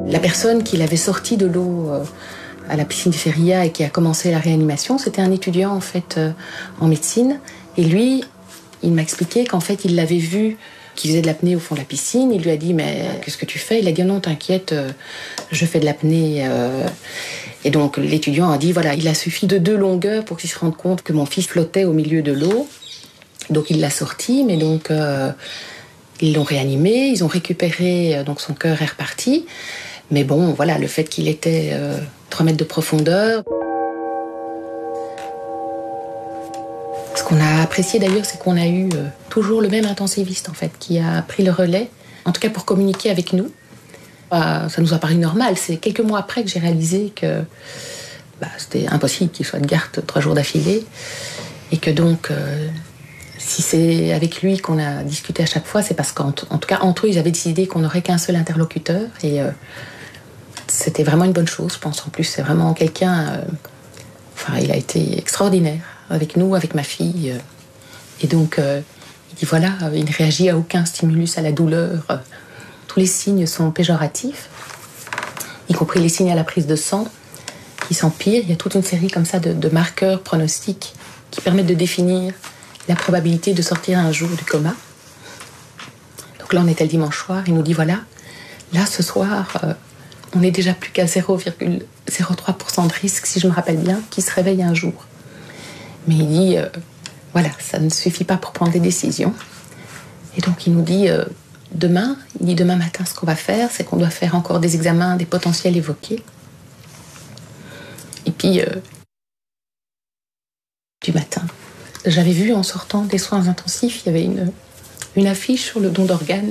La personne qui l'avait sorti de l'eau à la piscine de Feria et qui a commencé la réanimation, c'était un étudiant en fait en médecine. Et lui, il m'a expliqué qu'en fait, il l'avait vu qui faisait de l'apnée au fond de la piscine. Il lui a dit « Mais qu'est-ce que tu fais ?» Il a dit « Non, t'inquiète, je fais de l'apnée. » Et donc l'étudiant a dit « Voilà, il a suffi de 2 longueurs pour qu'il se rende compte que mon fils flottait au milieu de l'eau. » Donc il l'a sorti, mais donc ils l'ont réanimé, ils ont récupéré, donc son cœur est reparti. Mais bon, voilà, le fait qu'il était 3 mètres de profondeur. Ce qu'on a apprécié d'ailleurs, c'est qu'on a eu toujours le même intensiviste en fait, qui a pris le relais, en tout cas pour communiquer avec nous. Ça nous a paru normal. C'est quelques mois après que j'ai réalisé que c'était impossible qu'il soit de garde 3 jours d'affilée. Et que donc, si c'est avec lui qu'on a discuté à chaque fois, c'est parce qu'en tout cas, entre eux, ils avaient décidé qu'on n'aurait qu'un seul interlocuteur. Et c'était vraiment une bonne chose, je pense. En plus, c'est vraiment quelqu'un... il a été extraordinaire avec nous, avec ma fille. Et donc, il dit, voilà, il ne réagit à aucun stimulus à la douleur. Tous les signes sont péjoratifs, y compris les signes à la prise de sang qui s'empirent. Il y a toute une série comme ça de marqueurs pronostiques qui permettent de définir la probabilité de sortir un jour du coma. Donc là, on était le dimanche soir. Il nous dit, voilà, là, ce soir, on n'est déjà plus qu'à 0,03% de risque, si je me rappelle bien, qu'il se réveille un jour. Mais il dit, voilà, ça ne suffit pas pour prendre des décisions. Et donc, il nous dit, demain matin, ce qu'on va faire, c'est qu'on doit faire encore des examens des potentiels évoqués. Et puis, du matin, j'avais vu en sortant des soins intensifs, il y avait une affiche sur le don d'organes.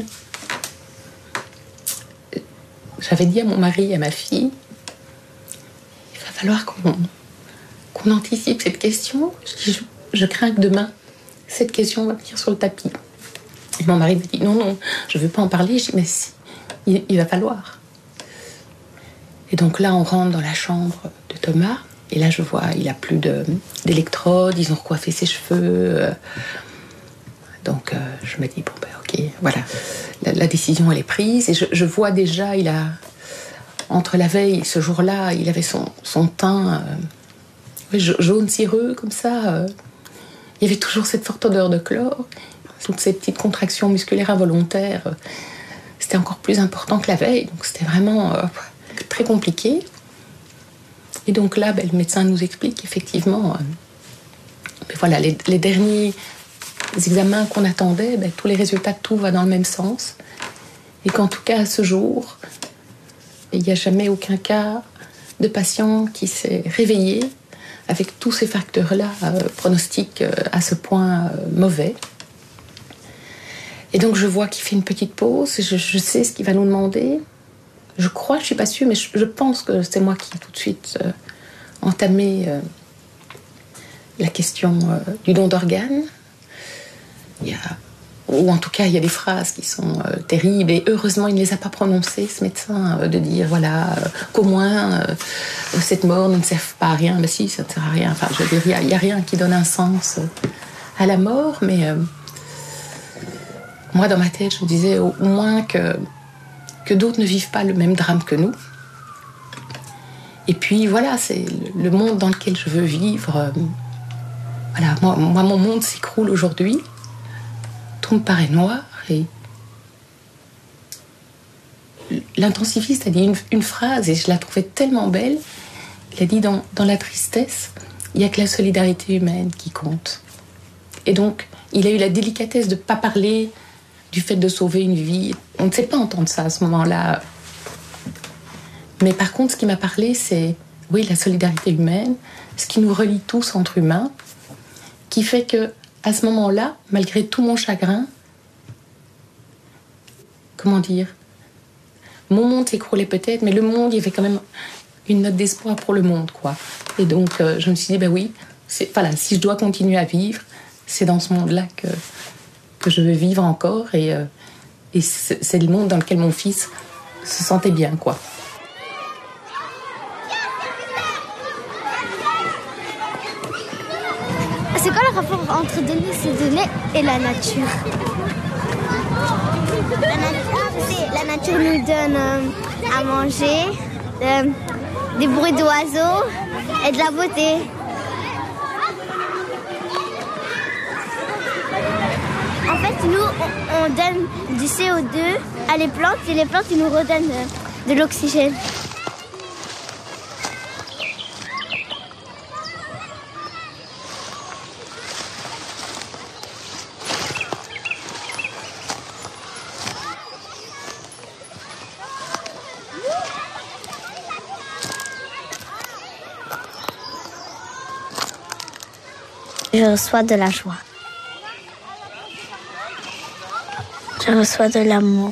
J'avais dit à mon mari et à ma fille, il va falloir qu'on anticipe cette question. Je crains que demain, cette question va venir sur le tapis. Et mon mari m'a dit, non, je ne veux pas en parler. Je dis, mais si, il va falloir. Et donc là, on rentre dans la chambre de Thomas. Et là, je vois, il n'a plus d'électrodes, ils ont recoiffé ses cheveux. Donc, je me dis, bon, ok, voilà. La décision, elle est prise. Et je vois déjà, entre la veille et ce jour-là, il avait son teint jaune cireux, comme ça. Il y avait toujours cette forte odeur de chlore. Toutes ces petites contractions musculaires involontaires. C'était encore plus important que la veille. Donc, c'était vraiment très compliqué. Et donc là, le médecin nous explique qu'effectivement, voilà, les derniers examens qu'on attendait, tous les résultats, tout va dans le même sens. Et qu'en tout cas, à ce jour, il n'y a jamais aucun cas de patient qui s'est réveillé avec tous ces facteurs-là pronostiques à ce point mauvais. Et donc je vois qu'il fait une petite pause, je sais ce qu'il va nous demander. Je crois, je ne suis pas sûre, mais je pense que c'est moi qui ai tout de suite entamé la question du don d'organes. Ou en tout cas, il y a des phrases qui sont terribles. Et heureusement, il ne les a pas prononcées, ce médecin, de dire, voilà, qu'au moins, cette mort ne sert pas à rien. Mais si, ça ne sert à rien. Enfin, je veux dire, il n'y a rien qui donne un sens à la mort. Mais moi, dans ma tête, je me disais au moins que d'autres ne vivent pas le même drame que nous. Et puis voilà, c'est le monde dans lequel je veux vivre. Voilà, moi, mon monde s'écroule aujourd'hui. Tout me paraît noir. Et l'intensiviste a dit une phrase, et je la trouvais tellement belle. Il a dit, dans la tristesse, il n'y a que la solidarité humaine qui compte. Et donc, il a eu la délicatesse de ne pas parler du fait de sauver une vie. On ne sait pas entendre ça à ce moment-là. Mais par contre, ce qui m'a parlé, c'est, oui, la solidarité humaine, ce qui nous relie tous entre humains, qui fait que, à ce moment-là, malgré tout mon chagrin, comment dire, mon monde s'écroulait peut-être, mais le monde, il y avait quand même une note d'espoir pour le monde, quoi. Et donc, je me suis dit, oui, voilà, si je dois continuer à vivre, c'est dans ce monde-là que je veux vivre encore, et c'est le monde dans lequel mon fils se sentait bien, quoi. C'est quoi le rapport entre donner ces données et la nature? La nature. La nature nous donne à manger, des bruits d'oiseaux et de la beauté. En fait, nous, on donne du CO2 à les plantes et les plantes ils nous redonnent de l'oxygène. Je reçois de la joie. Je reçois de l'amour.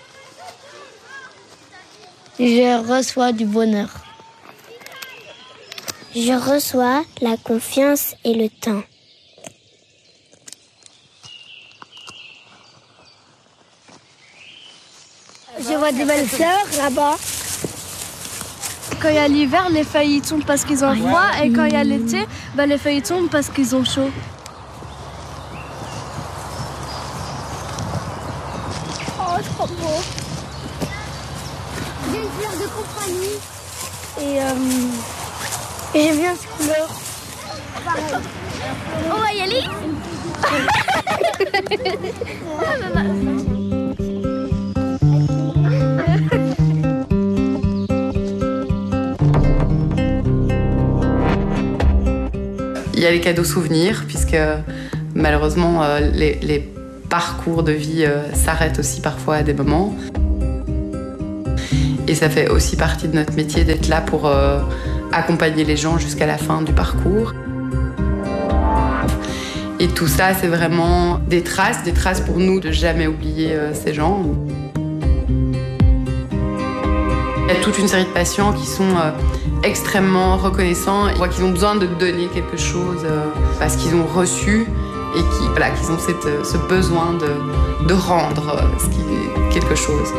Je reçois du bonheur. Je reçois la confiance et le temps. Je vois des belles fleurs là-bas. Quand il y a l'hiver, les feuilles tombent parce qu'ils ont froid. Et quand il y a l'été, les feuilles tombent parce qu'ils ont chaud. Oh, c'est trop beau. J'ai une fleur de compagnie. Et j'aime bien cette couleur. Pareil. On va y aller. Il y a les cadeaux souvenirs, puisque malheureusement, les parcours de vie s'arrêtent aussi parfois à des moments. Et ça fait aussi partie de notre métier d'être là pour accompagner les gens jusqu'à la fin du parcours. Et tout ça, c'est vraiment des traces pour nous de jamais oublier ces gens. Il y a toute une série de patients qui sont extrêmement reconnaissants. Ils voient qu'ils ont besoin de donner quelque chose parce qu'ils ont reçu et qu'ils ont ce besoin de rendre quelque chose.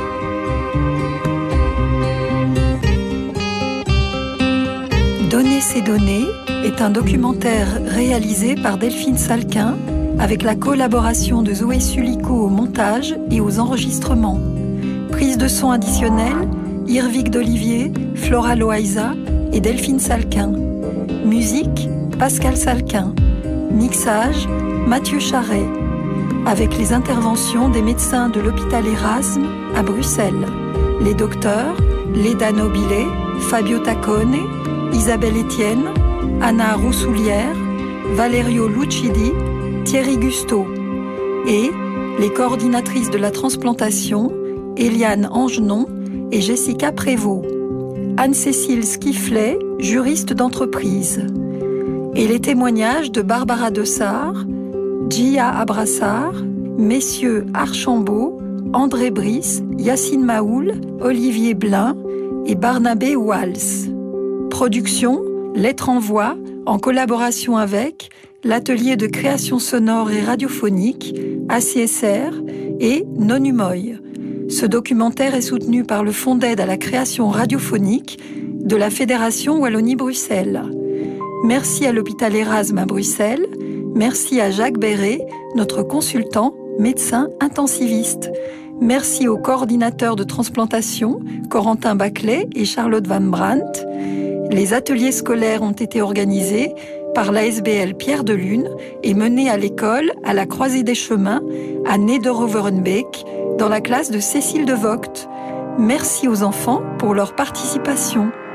Donner c'est donner est un documentaire réalisé par Delphine Salquin avec la collaboration de Zoé Sulico au montage et aux enregistrements. Prise de son additionnelle, Irvig d'Olivier, Flora Loaiza et Delphine Salquin. Musique, Pascal Salquin. Mixage, Mathieu Charret. Avec les interventions des médecins de l'hôpital Erasme à Bruxelles. Les docteurs, Leda Nobile, Fabio Taccone, Isabelle Etienne, Anna Roussoulière, Valerio Lucidi, Thierry Gusteau. Et les coordinatrices de la transplantation, Eliane Angenon et Jessica Prévost. Anne-Cécile Skiflet, juriste d'entreprise. Et les témoignages de Barbara Dessart, Gia Abrassard, messieurs Archambault, André Brice, Yacine Maoul, Olivier Blin et Barnabé Wals. Production, Lettres en voix, en collaboration avec l'atelier de création sonore et radiophonique, ACSR et Nonumoy. Ce documentaire est soutenu par le Fonds d'aide à la création radiophonique de la Fédération Wallonie-Bruxelles. Merci à l'hôpital Erasme à Bruxelles. Merci à Jacques Béret, notre consultant, médecin intensiviste. Merci aux coordinateurs de transplantation, Corentin Baclet et Charlotte Van Brandt. Les ateliers scolaires ont été organisés par l'ASBL Pierre de Lune et menés à l'école à la Croisée des Chemins à Nederoverenbeek dans la classe de Cécile de Vogt. Merci aux enfants pour leur participation.